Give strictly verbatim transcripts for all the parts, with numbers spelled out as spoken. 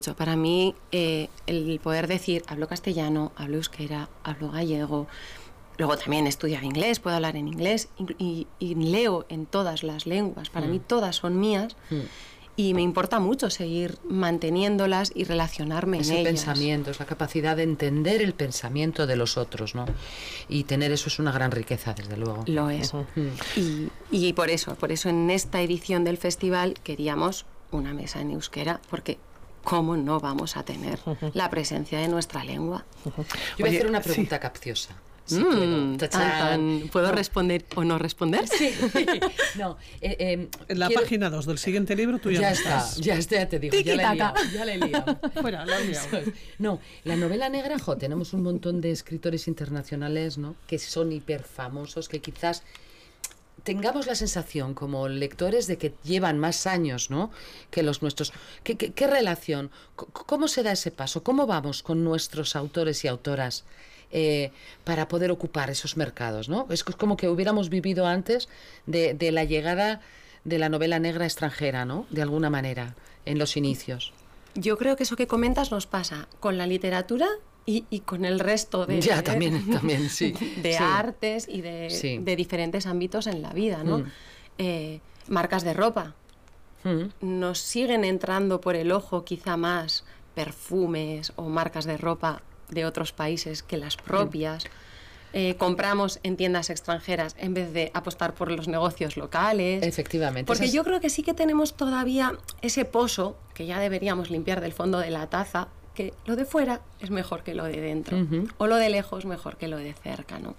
Para mí, eh, el poder decir, hablo castellano, hablo euskera, hablo gallego, luego también estudio inglés, puedo hablar en inglés y, y leo en todas las lenguas, para mm. mí todas son mías mm. y me importa mucho seguir manteniéndolas y relacionarme Ese en ellas. Ese pensamiento, es la capacidad de entender el pensamiento de los otros, ¿no? Y tener eso es una gran riqueza, desde luego. Lo es. Uh-huh. y, y por eso, por eso en esta edición del festival queríamos una mesa en euskera, porque ¿cómo no vamos a tener uh-huh. la presencia de nuestra lengua? Uh-huh. Yo voy Oye, a hacer una pregunta sí. capciosa. Si mm, tan, tan, ¿Puedo no. responder o no responder? Sí. No, eh, eh, en la quiero... página dos del siguiente libro tú ya, ya no está, estás. Ya está, ya te digo, ya la he liado, ya la he liado. Fuera, la he liado. No, la novela negra, jo, tenemos un montón de escritores internacionales, ¿no? Que son hiperfamosos, que quizás tengamos la sensación como lectores de que llevan más años, ¿no?, que los nuestros. ¿Qué, qué, qué relación? ¿Cómo se da ese paso? ¿Cómo vamos con nuestros autores y autoras eh, para poder ocupar esos mercados, ¿no? Es como que hubiéramos vivido antes de, de la llegada de la novela negra extranjera, ¿no?, de alguna manera, en los inicios. Yo creo que eso que comentas nos pasa con la literatura y, y con el resto de, ya, también, también, sí. de sí. artes y de, sí. de diferentes ámbitos en la vida, ¿no? Mm. Eh, marcas de ropa. Mm. Nos siguen entrando por el ojo quizá más perfumes o marcas de ropa de otros países que las propias. Mm. Eh, compramos en tiendas extranjeras en vez de apostar por los negocios locales. Efectivamente. Porque esas... yo creo que sí que tenemos todavía ese pozo que ya deberíamos limpiar del fondo de la taza, que lo de fuera es mejor que lo de dentro, uh-huh. o lo de lejos mejor que lo de cerca, ¿no?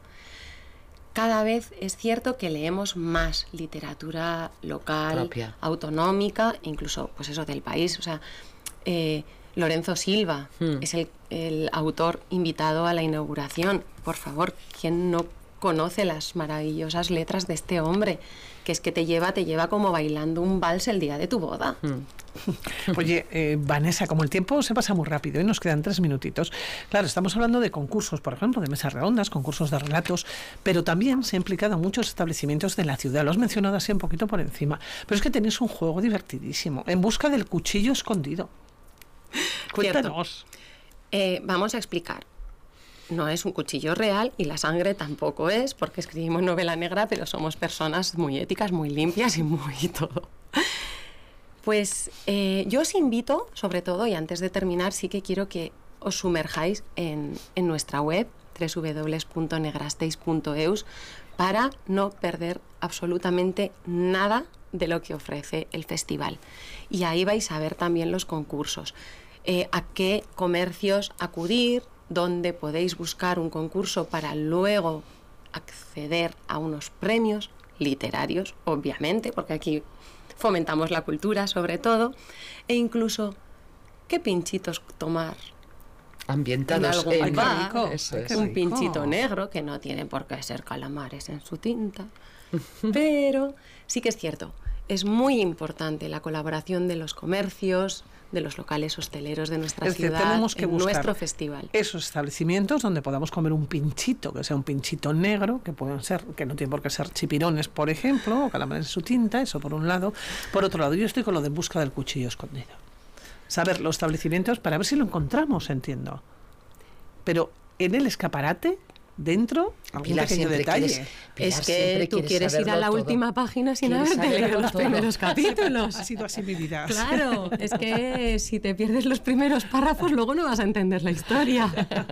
Cada vez es cierto que leemos más literatura local, propia, autonómica, incluso, pues eso, del país. O sea, eh, Lorenzo Silva hmm. es el, el autor invitado a la inauguración. Por favor, ¿quién no conoce las maravillosas letras de este hombre? Que es que te lleva, te lleva como bailando un vals el día de tu boda. Hmm. Oye, eh, Vanessa, como el tiempo se pasa muy rápido y nos quedan tres minutitos, claro, estamos hablando de concursos, por ejemplo, de mesas redondas, concursos de relatos, pero también se ha implicado a muchos establecimientos de la ciudad, lo has mencionado así un poquito por encima, pero es que tenéis un juego divertidísimo, En busca del cuchillo escondido. Cuéntanos. Eh, vamos a explicar. No es un cuchillo real y la sangre tampoco es, porque escribimos novela negra, pero somos personas muy éticas, muy limpias y muy todo. Pues eh, yo os invito, sobre todo, y antes de terminar, sí que quiero que os sumerjáis en, en nuestra web, doble u doble u doble u punto negrasteis punto eus, para no perder absolutamente nada de lo que ofrece el festival. Y ahí vais a ver también los concursos, eh, a qué comercios acudir, dónde podéis buscar un concurso para luego acceder a unos premios literarios, obviamente, porque aquí fomentamos la cultura sobre todo, e incluso qué pinchitos tomar. Ambientados en algún bar, rico, eso es. Un pinchito negro, que no tiene por qué ser calamares en su tinta, pero sí que es cierto, es muy importante la colaboración de los comercios, de los locales hosteleros de nuestra es ciudad, que tenemos que en buscar nuestro festival. Esos establecimientos donde podamos comer un pinchito, que sea un pinchito negro, que pueden ser, que no tiene por qué ser chipirones, por ejemplo, o calamares en su tinta, eso por un lado. Por otro lado, yo estoy con lo de En busca del cuchillo escondido. Saber los establecimientos para ver si lo encontramos, entiendo. Pero en el escaparate, dentro, algún Pilar, pequeño detalle. Quieres, es que tú quieres ir a la todo. última página sin haberte leído los todo. primeros capítulos. Ha sido así mi vida. Claro, es que si te pierdes los primeros párrafos, luego no vas a entender la historia.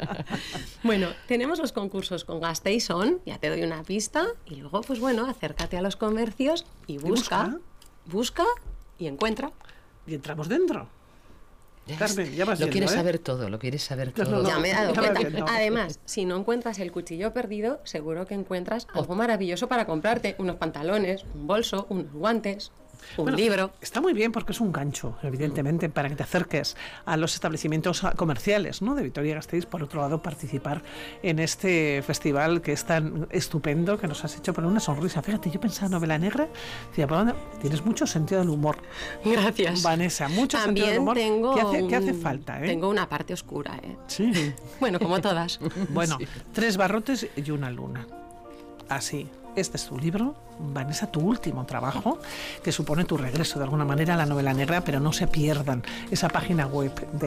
Bueno, tenemos los concursos con Gasteiz On, ya te doy una pista, y luego, pues bueno, acércate a los comercios y busca, ¿Y busca, busca? busca y encuentra. Y entramos dentro. Carmen, ya vas lo viendo, quieres ¿eh? saber todo, lo quieres saber todo. No, no, ya me he dado ya cuenta. viendo. Además, si no encuentras el cuchillo perdido, seguro que encuentras algo maravilloso para comprarte. Unos pantalones, un bolso, unos guantes, un bueno, libro. Está muy bien porque es un gancho, evidentemente, para que te acerques a los establecimientos comerciales, ¿no?, de Vitoria-Gasteiz. Por otro lado, participar en este festival que es tan estupendo, que nos has hecho poner una sonrisa. Fíjate, yo pensaba en novela negra, decía, ¿por dónde? Tienes mucho sentido del humor. Gracias. Vanessa, mucho También sentido del humor. tengo ¿Qué hace, un, qué hace falta? ¿eh? Tengo una parte oscura, ¿eh? Sí. Bueno, como todas. Bueno, sí. Tres barrotes y una luna. Así. Este es tu libro, Vanessa, tu último trabajo, que supone tu regreso de alguna manera a la novela negra, pero no se pierdan esa página web de